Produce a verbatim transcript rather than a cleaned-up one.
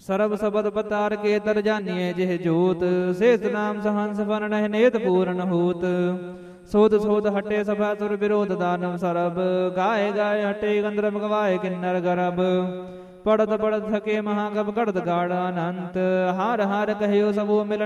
ਸਰਬ ਸਬਦ ਪਤਾਰ ਕੇ ਤਰ ਜਾਨੀਏ ਜਿਹ ਜੋਤ ਸੇਤ ਨਾਮ ਸਹੰਸ ਫਨ ਨਹਿ ਨੇਤ ਪੂਰਨ ਹੋਤ ਸੋਧ ਸੋਧ ਹਟੇ ਸਭਾ ਸੁਰ ਵਿਰੋਧ ਦਾਨਵ ਸਰਬ ਗਾਏ ਗਾਏ ਹਟੇ ਗੰਧਰਵ ਗਵਾਏ ਕਿੰਨਰ ਗਰਬ ਪੜਤ ਪੜਤ ਥਕੇ ਮਹਾਗਬ ਘੜਤ ਗਾੜ ਅਨੰਤ ਹਾਰ ਹਾਰ ਕਹਿਓ ਸਭੋ ਮਿਲਨ